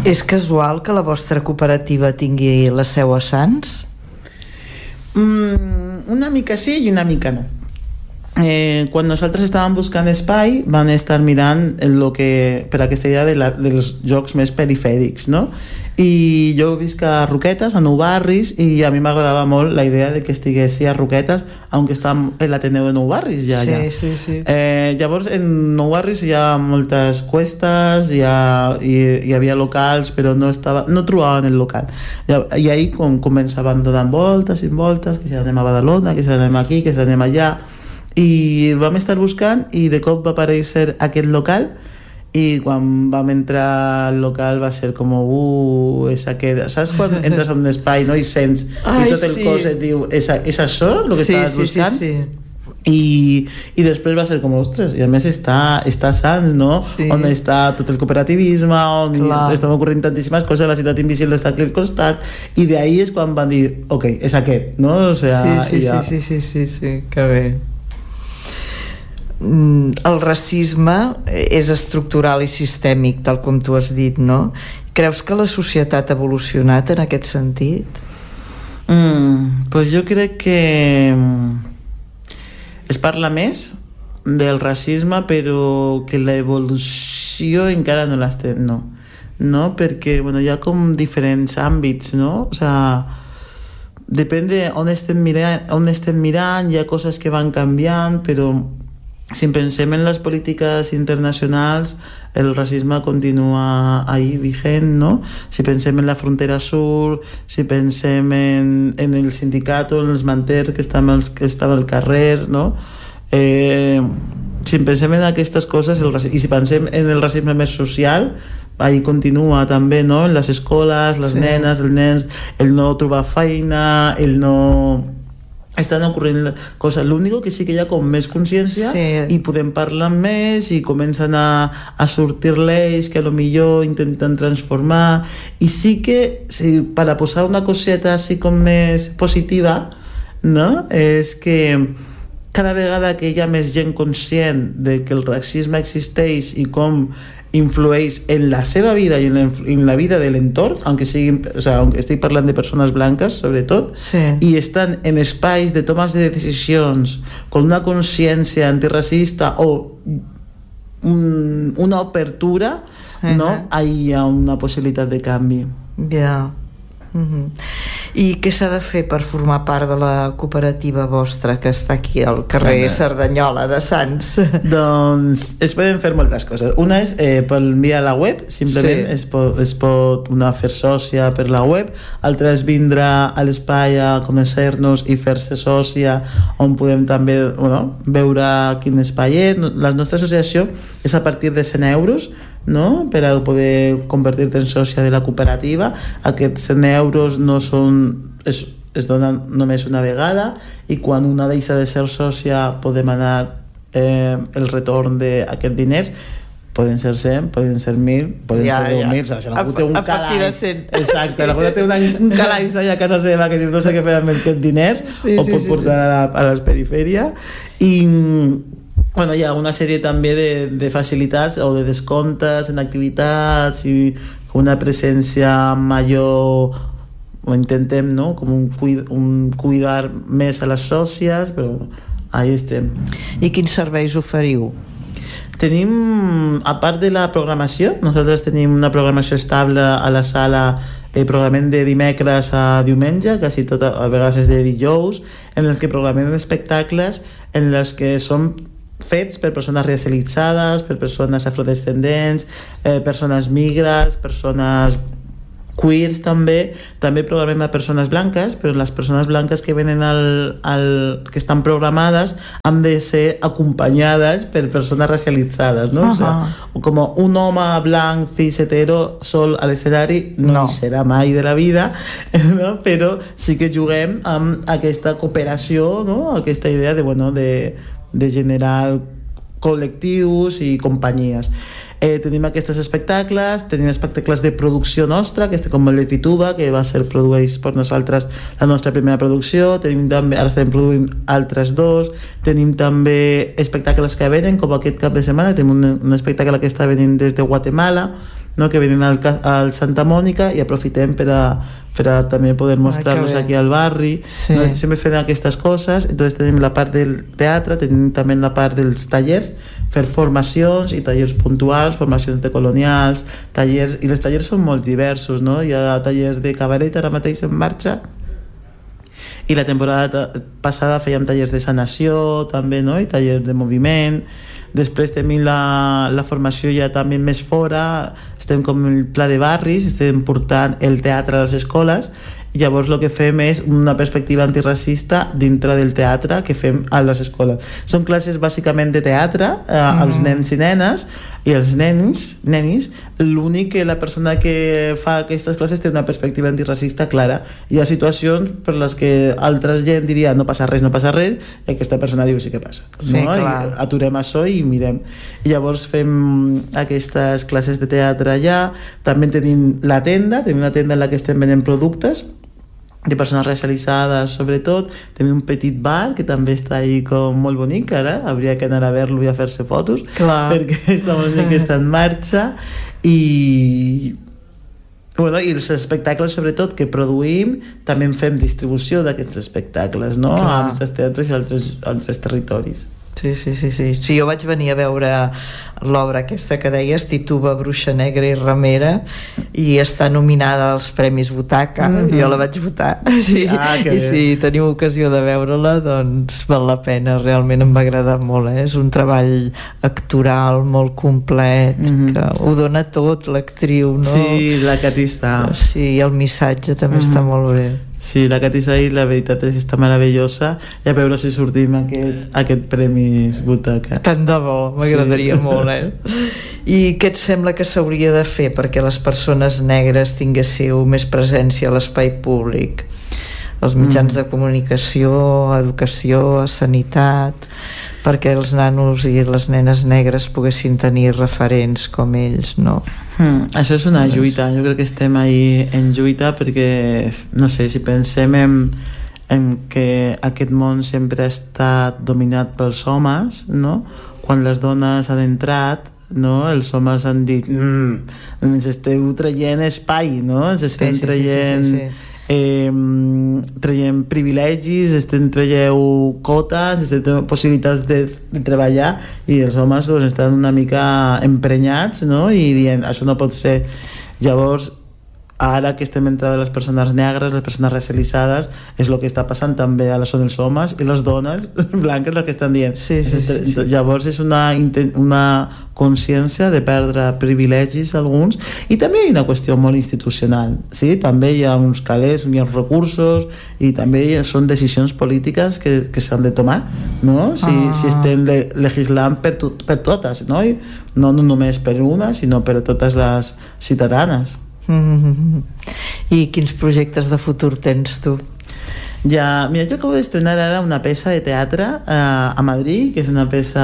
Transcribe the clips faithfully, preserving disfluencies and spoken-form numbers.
És casual que la vostra cooperativa tingui la seu a Sants? Mm, una mica sí i una mica no. Eh, quan nosaltres estàvem buscant espai van estar mirant el que, per aquesta idea de la, dels jocs més perifèrics, no? I jo visc a Roquetes, a Nou Barris, i a mi m'agradava molt la idea de que estiguessi a Roquetes, aunque està en l'Ateneu de Nou Barris ja, sí, ja. Sí, sí. Eh, llavors en Nou Barris hi ha moltes cuestes, hi, ha, hi, hi havia locals, però no, estava, no trobaven el local, i ahí com començaven donant voltes i voltes, que si anem a Badalona, que si anem aquí, que si anem allà, i vam estar buscant i de cop va aparèixer aquest local, i quan vam entrar al local va ser com uh, és aquest, saps quan entres a un espai, no, i sents Ai, i tot el sí. cos et diu és, és això el que sí, estaves sí, buscant? Sí, sí. I, i després va ser com, ostres, i a més està, està Sants, no? Sí. On està tot el cooperativisme, on Clar. estan ocorrent tantíssimes coses, la ciutat invisible està aquí al costat, i d'ahí és quan van dir, ok, és aquest, no? O sea, sí, sí, ja... sí, sí, sí, sí, sí, que bé. El racisme és estructural i sistèmic, tal com tu has dit, no? Creus que la societat ha evolucionat en aquest sentit? Mm, pues jo crec que es parla més del racisme, però que l'evolució encara no l'estem, no. No? Perquè bueno, hi ha com diferents àmbits, no? O sea, depèn d'on estem mirant, on estem mirant, hi ha coses que van canviant, però si pensem en les polítiques internacionals, el racisme continua ahí vigent, no? Si pensem en la frontera sur, si pensem en, en el sindicat, en els manters que estan als, que estan als carrers, no? Eh, si pensem en aquestes coses, el racisme, i si pensem en el racisme més social, ahí continua també, no? En les escoles, les sí. nenes, els nens, el no trobar feina, el no... estan ocorrent coses, l'únic que sí que hi ha com més consciència sí. i podem parlar més i comencen a, a sortir lleis que a lo millor intenten transformar, i sí que sí, per a posar una coseta així com més positiva, no? És que cada vegada que hi ha més gent conscient de que el racisme existeix i com influeix en la seva vida i en la, en la vida de l'entorn, aunque siguin, o sea, aunque estic parlant de persones blanques sobretot, sí. i estan en espais de tomes de decisions con una consciència antirracista o un, una obertura, uh-huh. no? Ahí hi ha una possibilitat de canvi. Ja. Yeah. Uh-huh. I què s'ha de fer per formar part de la cooperativa vostra que està aquí al carrer Bona. Cerdanyola de Sants? Doncs es poden fer moltes coses. Una és eh, per via la web, simplement sí. es, pot, es pot una fer sòcia per la web, altra és vindre a l'espai a conèixer-nos i fer-se sòcia, on podem també bueno, veure quin espai és. La nostra associació és a partir de cent euros, no? Per a poder convertir-te en sòcia de la cooperativa. Aquests cent euros no són, es, es donen només una vegada, i quan una deixa de ser sòcia podem anar eh, el retorn d'aquests diners. Poden ser cent, poden ser mil, poden ja, ser deu mil, ja. O sigui, si algú té un calaix, exacte, algú té una, un calaix allà a casa seva que diu no sé què fer amb aquests diners, sí, o sí, pot sí, portar sí. a la, a la perifèria. I bueno, hi ha una sèrie també de, de facilitats o de descomptes en activitats i una presència major, o intentem, no? Com un, cuid, un cuidar més a les sòcies, però ahí estem. I quins serveis oferiu? Tenim, a part de la programació, nosaltres tenim una programació estable a la sala, el programem de dimecres a diumenge, quasi tot a, a vegades és de dijous, en els que programem espectacles en els que són fets per persones racialitzades, per persones afrodescendents, eh, persones migres, persones queers també. També programem a persones blanques, però les persones blanques que venen al, al, que estan programades han de ser acompanyades per persones racialitzades, no? Uh-huh. O sea, com un home blanc, cis, hetero, sol a l'escenari no, no serà mai de la vida, no? Però sí que juguem amb aquesta cooperació, no? Aquesta idea de, bueno, de de generar col·lectius i companyies. Eh, tenim aquests espectacles, tenim espectacles de producció nostra, que és com el de Tituba, que va ser produeix per nosaltres la nostra primera producció. Tenim també, ara estem produint altres dos. Tenim també espectacles que venen, com aquest cap de setmana tenim un, un espectacle que està venint des de Guatemala, no? Que venen al, al Santa Mònica i aprofitem per a, per a també poder mostrar-los aquí al barri, sí. No? Sempre fem aquestes coses. Entonces tenim la part del teatre, tenim també la part dels tallers, fer formacions i tallers puntuals, formacions de colonials, tallers, i els tallers són molt diversos, no? Hi ha tallers de cabaret ara mateix en marxa, i la temporada passada fèiem tallers de sanació també, no? I tallers de moviment. Després tenim la, la formació ja també més fora, estem com el pla de barris, estem portant el teatre a les escoles. Llavors el que fem és una perspectiva antiracista dintre del teatre que fem a les escoles. Són classes bàsicament de teatre eh, mm. als nens i nenes, i els nens, nenis, l'únic que la persona que fa aquestes classes té una perspectiva antiracista clara. Hi ha situacions per les que altra gent diria no passa res, no passa res, i aquesta persona diu sí que passa, sí, no? I aturem això i mirem. I llavors fem aquestes classes de teatre allà. També tenim la tenda, tenim una tenda en la que estem venent productes de persones racialitzades, sobretot. Tenim un petit bar que també està ahí com molt bonic, ara hauria que anar a veure-lo i a fer-se fotos. Clar. Perquè està molt bé que està en marxa. I bueno, i els espectacles sobretot que produïm, també en fem distribució d'aquests espectacles, no? A altres teatres i altres, altres territoris. Sí, sí, sí, sí. Sí, jo vaig venir a veure l'obra aquesta que deies, Tituba, Bruixa Negra i Ramera, i està nominada als Premis Butaca. Mm-hmm. Jo la vaig votar. Sí. Ah, i si teniu ocasió de veure-la, doncs val la pena, realment em va agradar molt, eh? És un treball actoral molt complet, mm-hmm. que ho dona tot l'actriu, no? Sí, la Cati està. Sí, i el missatge també mm-hmm. està molt bé. Sí, la Cati Saí, la veritat és que està meravellosa, i a veure si sortim aquest, aquest Premis Butaca. Tant de bo, m'agradaria sí. molt, eh? I què et sembla que s'hauria de fer perquè les persones negres tinguéssiu més presència a l'espai públic? Els mitjans mm. de comunicació, educació, sanitat, perquè els nanos i les nenes negres poguessin tenir referents com ells, no? Mm, això és una lluita, jo crec que estem ahí en lluita perquè, no sé, si pensem en, en que aquest món sempre ha estat dominat pels homes, no? Quan les dones han entrat, no? Els homes han dit mm, ens esteu traient espai, no? Ens estem sí, sí, traient... Sí, sí, sí, sí. Eh, traiem privilegis, estem traieu cotes, estem possibilitats de, de treballar, i els homes doncs, estan una mica emprenyats, no? I dient, això no pot ser. Llavors ara que estem entrant les persones negres, les persones racialitzades, és el que està passant també a les, són els homes i les dones blanques el que estan dient. Sí, sí, sí, sí. Llavors és una, una consciència de perdre privilegis alguns, i també hi ha una qüestió molt institucional, sí? També hi ha uns calés, hi ha uns recursos, i també són decisions polítiques que, que s'han de tomar, no? Si, ah. si estem le, legislant per, to, per totes, no? I no, no només per una, sinó per totes les ciutadanes. Mm-hmm. I quins projectes de futur tens tu? Ja, mira, jo acabo d'estrenar ara una peça de teatre eh, a Madrid, que és una peça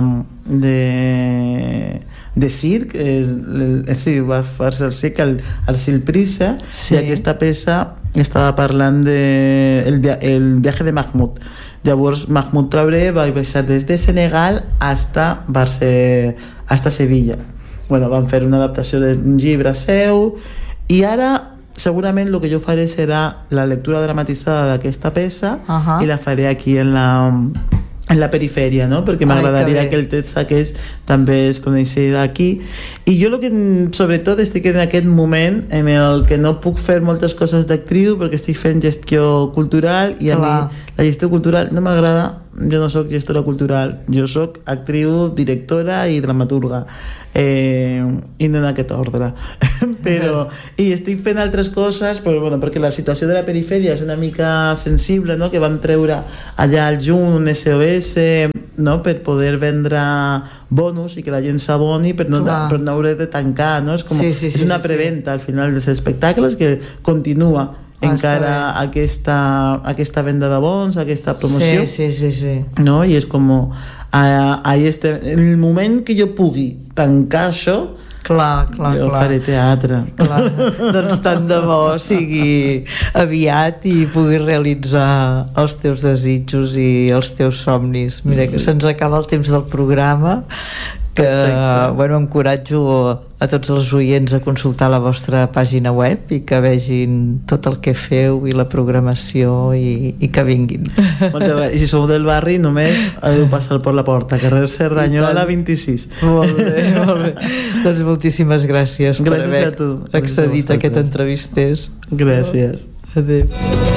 de, de circ, és, sí, va fer-se el circ al, al Silprissa, sí. I aquesta peça estava parlant de el, el viatge de Mahmoud. Llavors Mahmoud Traoré va baixar des de Senegal hasta, Barce, hasta Sevilla. Bueno, van fer una adaptació d'un llibre seu, i ara segurament el que jo faré serà la lectura dramatitzada d'aquesta peça, uh-huh. i la faré aquí en la, en la perifèria, no? Perquè m'agradaria que el text aquest també es coneixés aquí. I jo el que sobretot estic en aquest moment en el que no puc fer moltes coses d'actriu perquè estic fent gestió cultural, i a Clar. mi la gestió cultural no m'agrada. Jo no soc gestora cultural, jo soc actriu, directora i dramaturga, eh, i no en aquest ordre. Però, i estic fent altres coses, però, bueno, perquè la situació de la perifèria és una mica sensible, no? Que van treure allà al juny un S O S, no? Per poder vendre bonus i que la gent s'aboni per no, per no haver de tancar, no? És, com, sí, sí, sí, és una preventa sí, sí. al final dels espectacles que continua encara aquesta, aquesta venda de bons, aquesta promoció. Sí, sí, sí, sí. No? I és com ahí estem. En el moment que jo pugui tancar això, clar, clar, jo clar. faré teatre. Clar. Doncs tant de bo sigui aviat i pugui realitzar els teus desitjos i els teus somnis. Mira, que se'ns acaba el temps del programa, que bueno, encoratjo a tots els oients a consultar la vostra pàgina web i que vegin tot el que feu i la programació i, i que vinguin. Moltes gràcies. I si sou del barri només heu de passar per la porta, carrer Cerdanyola vint-i-sis. Molt bé, molt bé. Doncs moltíssimes gràcies, gràcies per haver a tu. accedit a aquest entrevisters. Gràcies. Adéu.